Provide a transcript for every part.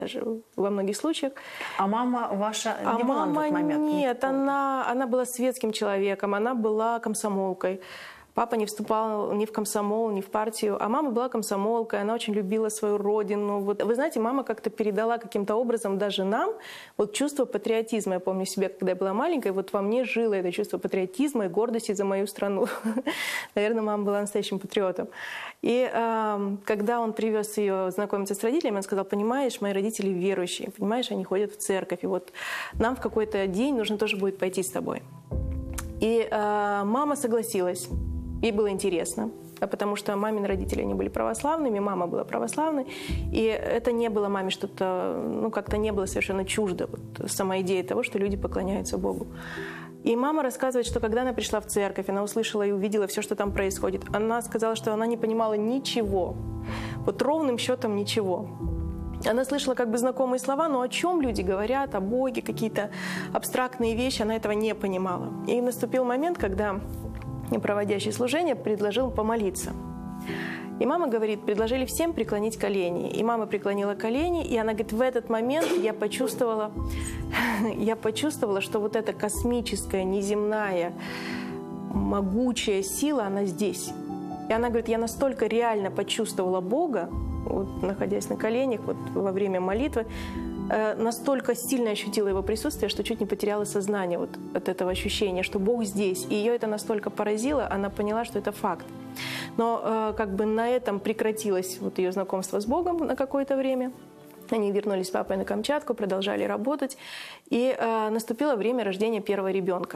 даже во многих случаях. А мама ваша не была на тот момент? Нет, она была светским человеком, она была комсомолкой. Папа не вступал ни в комсомол, ни в партию, а мама была комсомолкой, она очень любила свою родину. Вот, вы знаете, мама как-то передала каким-то образом даже нам вот чувство патриотизма. Я помню себя, когда я была маленькой, вот во мне жило это чувство патриотизма и гордости за мою страну. Наверное, мама была настоящим патриотом. И когда он привез ее знакомиться с родителями, он сказал: понимаешь, мои родители верующие, понимаешь, они ходят в церковь, и вот нам в какой-то день нужно тоже будет пойти с тобой. И мама согласилась. Ей было интересно, потому что мамины родители, они были православными, мама была православной, и это не было маме что-то, ну, как-то не было совершенно чуждо, вот, сама идея того, что люди поклоняются Богу. И мама рассказывает, что когда она пришла в церковь, она услышала и увидела все, что там происходит, она сказала, что она не понимала ничего, вот ровным счетом ничего. Она слышала как бы знакомые слова, но о чем люди говорят, о Боге, какие-то абстрактные вещи, она этого не понимала. И наступил момент, когда проводящий служение предложил помолиться. И мама говорит, предложили всем преклонить колени. И мама преклонила колени, и она говорит, в этот момент я почувствовала, что вот эта космическая, неземная, могучая сила, она здесь. И она говорит, я настолько реально почувствовала Бога, вот, находясь на коленях вот, во время молитвы, настолько сильно ощутила его присутствие, что чуть не потеряла сознание вот от этого ощущения, что Бог здесь. И ее это настолько поразило, она поняла, что это факт. Но как бы на этом прекратилось вот ее знакомство с Богом на какое-то время. Они вернулись с папой на Камчатку, продолжали работать. И наступило время рождения первого ребенка.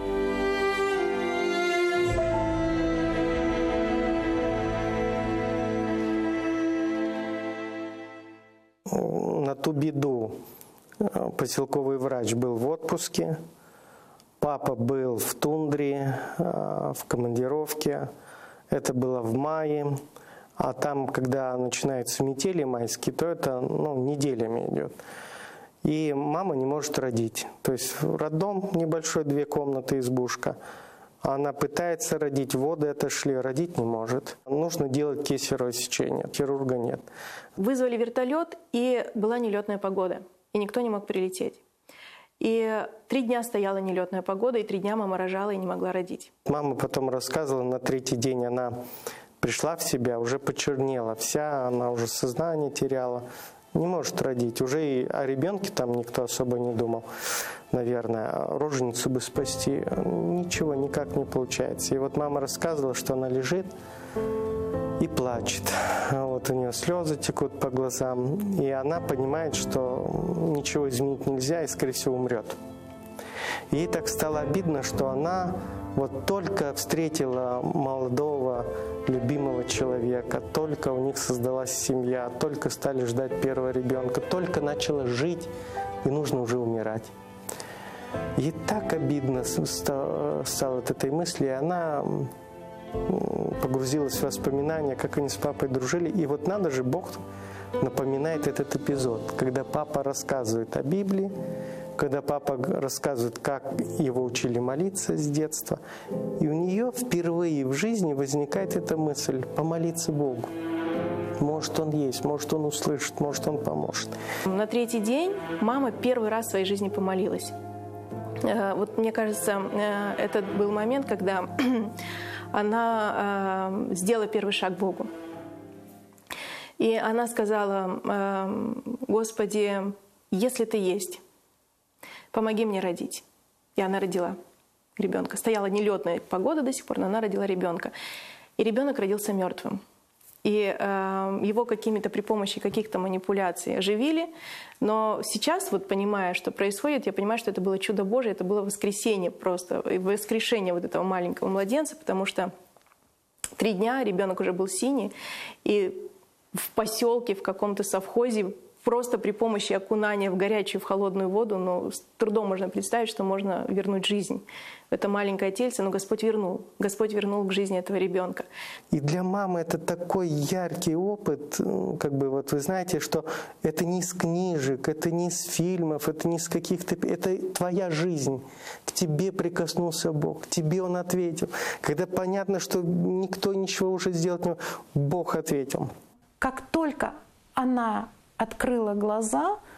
На ту беду поселковый врач был в отпуске, папа был в тундре, в командировке. Это было в мае. А там, когда начинаются метели майские, то это неделями идет. И мама не может родить. То есть роддом небольшой, 2 комнаты, избушка. Она пытается родить, воды отошли, родить не может. Нужно делать кесарево сечение, хирурга нет. Вызвали вертолет, и была нелетная погода, и никто не мог прилететь. И 3 дня стояла нелетная погода, и 3 дня мама рожала и не могла родить. Мама потом рассказывала, на 3-й день она пришла в себя, уже почернела вся, она уже сознание теряла. Не может родить. Уже и о ребенке там никто особо не думал, наверное. Роженицу бы спасти. Ничего никак не получается. И вот мама рассказывала, что она лежит и плачет. Вот у нее слезы текут по глазам. И она понимает, что ничего изменить нельзя и, скорее всего, умрет. Ей так стало обидно, что она вот только встретила молодого, любимого человека, только у них создалась семья, только стали ждать первого ребенка, только начала жить, и нужно уже умирать. Ей так обидно стало от этой мысли, и она погрузилась в воспоминания, как они с папой дружили. И вот надо же, Бог напоминает этот эпизод, когда папа рассказывает о Библии, когда папа рассказывает, как его учили молиться с детства. И у нее впервые в жизни возникает эта мысль помолиться Богу. Может, Он есть, может, Он услышит, может, Он поможет. На 3-й день мама первый раз в своей жизни помолилась. Вот мне кажется, это был момент, когда она сделала первый шаг к Богу. И она сказала, Господи, если Ты есть, помоги мне родить. И она родила ребенка. Стояла нелетная погода до сих пор, но она родила ребенка. И ребенок родился мертвым. И его какими-то при помощи каких-то манипуляций оживили. Но сейчас, вот понимая, что происходит, я понимаю, что это было чудо Божие, это было воскресение просто, воскрешение вот этого маленького младенца, потому что 3 дня ребенок уже был синий, и в поселке, в каком-то совхозе просто при помощи окунания в горячую, в холодную воду, с трудом можно представить, что можно вернуть жизнь в это маленькое тельце, но Господь вернул. Господь вернул к жизни этого ребенка. И для мамы это такой яркий опыт, как бы вот вы знаете, что это не из книжек, это не из фильмов, это не из каких-то... Это твоя жизнь. К тебе прикоснулся Бог, к тебе Он ответил. Когда понятно, что никто ничего уже сделать не может, Бог ответил. Как только она открыла глаза